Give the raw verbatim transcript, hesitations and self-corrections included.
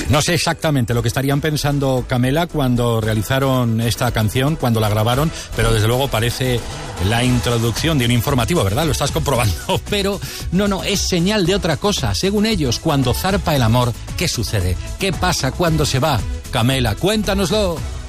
No sé exactamente lo que estarían pensando Camela cuando realizaron esta canción, cuando la grabaron, pero desde luego parece la introducción de un informativo, ¿verdad? Lo estás comprobando. Pero no, no, es señal de otra cosa. Según ellos, cuando zarpa el amor, ¿qué sucede? ¿Qué pasa cuando se va? Camela, cuéntanoslo.